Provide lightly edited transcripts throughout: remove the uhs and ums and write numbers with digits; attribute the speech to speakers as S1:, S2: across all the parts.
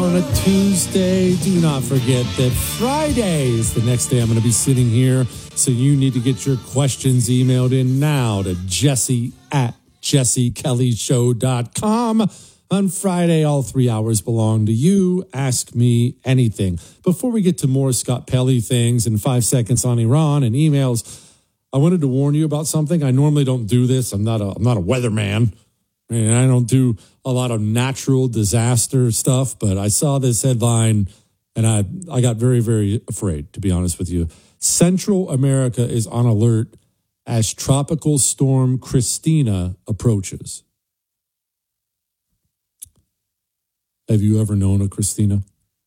S1: on a Tuesday. Do not forget that Friday is the next day I'm going to be sitting here. So you need to get your questions emailed in now to jesse@jessekellyshow.com. On Friday, all 3 hours belong to you. Ask me anything. Before we get to more Scott Pelley things and 5 seconds on Iran and emails, I wanted to warn you about something. I normally don't do this. I'm not a weatherman. And I don't do a lot of natural disaster stuff, but I saw this headline and I got very, very afraid, to be honest with you. Central America is on alert as Tropical Storm Christina approaches. Have you ever known a Christina?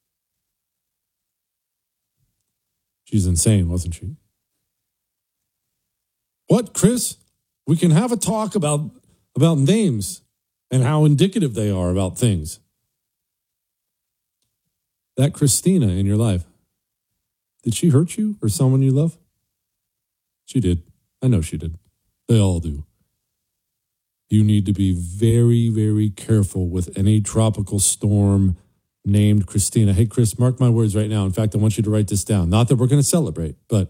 S1: She's insane, wasn't she? What, Chris? We can have a talk about names and how indicative they are about things. That Christina in your life, did she hurt you or someone you love? She did. I know she did. They all do. You need to be very, very careful with any tropical storm named Christina. Hey, Chris, mark my words right now. In fact, I want you to write this down. Not that we're going to celebrate, but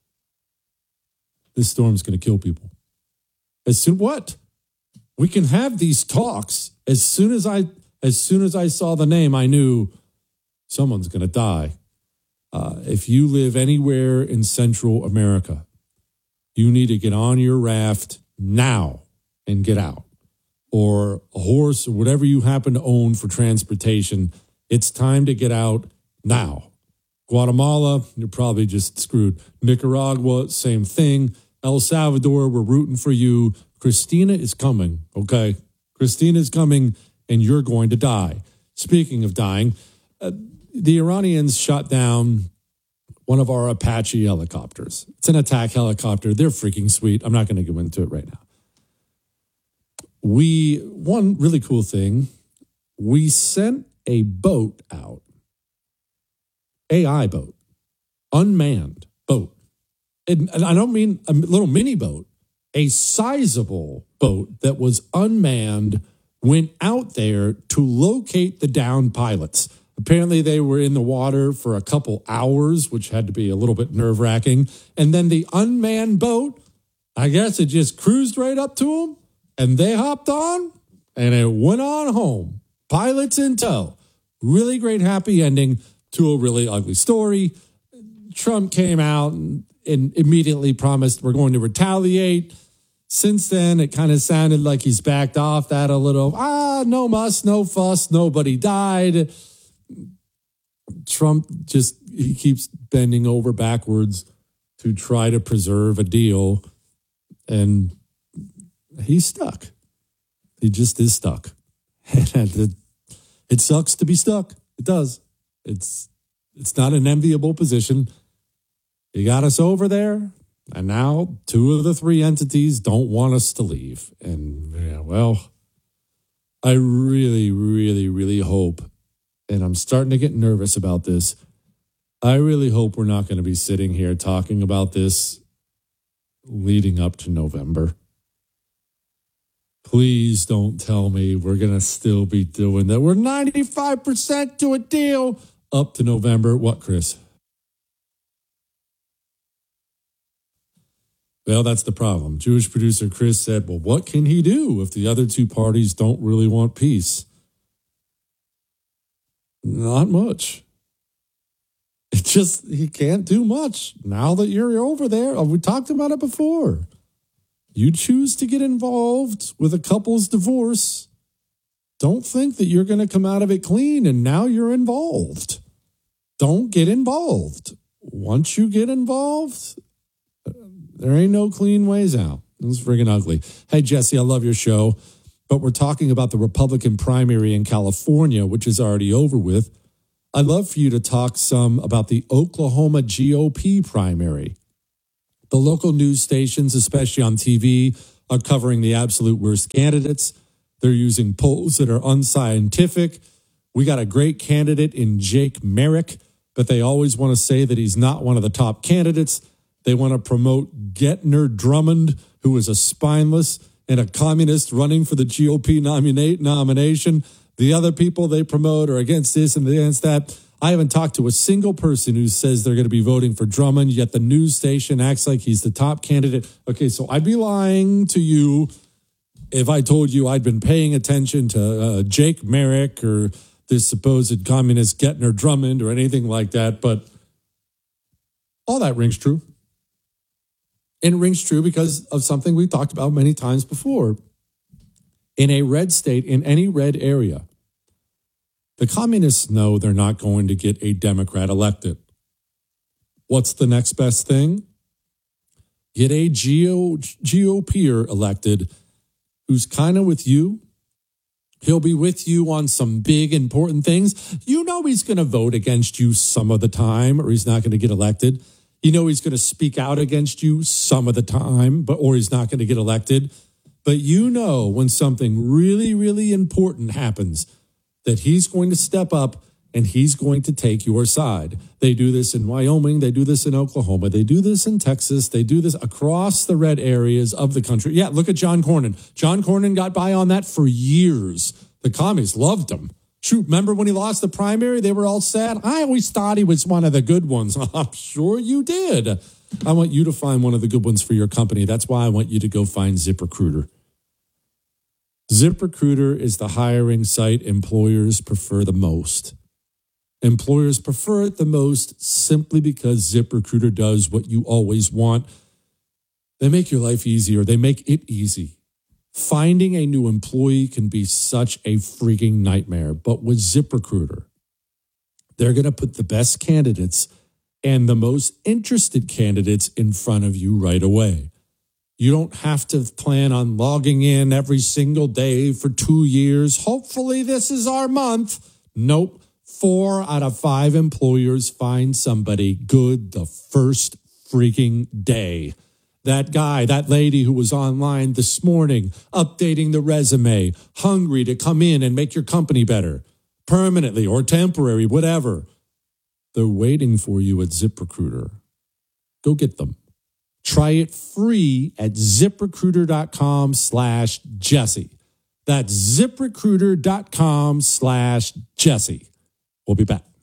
S1: this storm's going to kill people. What? We can have these talks. As soon as I saw the name, I knew someone's going to die. If you live anywhere in Central America, you need to get on your raft now and get out. Or a horse or whatever you happen to own for transportation. It's time to get out now. Guatemala, you're probably just screwed. Nicaragua, same thing. El Salvador, we're rooting for you. Christina is coming, okay? Christina is coming, and you're going to die. Speaking of dying, the Iranians shot down one of our Apache helicopters. It's an attack helicopter. They're freaking sweet. I'm not going to go into it right now. One really cool thing, we sent a boat out, AI boat, unmanned boat. And I don't mean a little mini boat. A sizable boat that was unmanned went out there to locate the downed pilots. Apparently they were in the water for a couple hours, which had to be a little bit nerve-wracking. And then the unmanned boat, I guess it just cruised right up to them, and they hopped on, and it went on home. Pilots in tow. Really great happy ending to a really ugly story. Trump came out and immediately promised we're going to retaliate. Since then, it kind of sounded like he's backed off that a little. No muss, no fuss, nobody died. Trump he keeps bending over backwards to try to preserve a deal. And he's stuck. He just is stuck. It sucks to be stuck. It does. It's not an enviable position. You got us over there. And now 2 of the 3 entities don't want us to leave. And, I really, really, really hope, and I'm starting to get nervous about this, I really hope we're not going to be sitting here talking about this leading up to November. Please don't tell me we're going to still be doing that. We're 95% to a deal up to November. What, Chris? Well, that's the problem. Jewish producer Chris said, well, what can he do if the other 2 parties don't really want peace? Not much. He can't do much now that you're over there. We talked about it before. You choose to get involved with a couple's divorce. Don't think that you're going to come out of it clean and now you're involved. Don't get involved. Once you get involved, there ain't no clean ways out. It's friggin' ugly. Hey, Jesse, I love your show, but we're talking about the Republican primary in California, which is already over with. I'd love for you to talk some about the Oklahoma GOP primary. The local news stations, especially on TV, are covering the absolute worst candidates. They're using polls that are unscientific. We got a great candidate in Jake Merrick, but they always want to say that he's not one of the top candidates. They want to promote Getner Drummond, who is a spineless and a communist running for the GOP nomination. The other people they promote are against this and against that. I haven't talked to a single person who says they're going to be voting for Drummond, yet the news station acts like he's the top candidate. Okay, so I'd be lying to you if I told you I'd been paying attention to Jake Merrick or this supposed communist Gettner Drummond or anything like that, but all that rings true. And it rings true because of something we talked about many times before. In a red state, in any red area, the communists know they're not going to get a Democrat elected. What's the next best thing? Get a GOPer elected who's kind of with you. He'll be with you on some big, important things. You know he's going to vote against you some of the time, or he's not going to get elected. You know he's going to speak out against you some of the time, or he's not going to get elected. But you know when something really, really important happens, that he's going to step up and he's going to take your side. They do this in Wyoming. They do this in Oklahoma. They do this in Texas. They do this across the red areas of the country. Yeah, look at John Cornyn. John Cornyn got by on that for years. The commies loved him. Shoot, remember when he lost the primary? They were all sad. I always thought he was one of the good ones. I'm sure you did. I want you to find one of the good ones for your company. That's why I want you to go find ZipRecruiter. ZipRecruiter is the hiring site employers prefer the most. Employers prefer it the most simply because ZipRecruiter does what you always want. They make your life easier. They make it easy. Finding a new employee can be such a freaking nightmare. But with ZipRecruiter, they're going to put the best candidates and the most interested candidates in front of you right away. You don't have to plan on logging in every single day for 2 years. Hopefully this is our month. Nope. 4 out of 5 employers find somebody good the first freaking day. That guy, that lady who was online this morning, updating the resume, hungry to come in and make your company better, permanently or temporary, whatever. They're waiting for you at ZipRecruiter. Go get them. Try it free at ZipRecruiter.com/Jesse. That's ZipRecruiter.com/Jesse. We'll be back.